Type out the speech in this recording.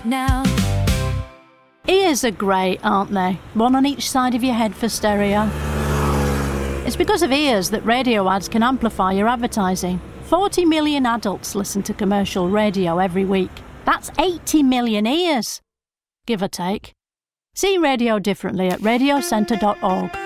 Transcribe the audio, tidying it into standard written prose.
right now. Ears are great, aren't they? One on each side of your head for stereo. It's because of ears that radio ads can amplify your advertising. 40 million adults listen to commercial radio every week. That's 80 million ears, give or take. See radio differently at radiocentre.org.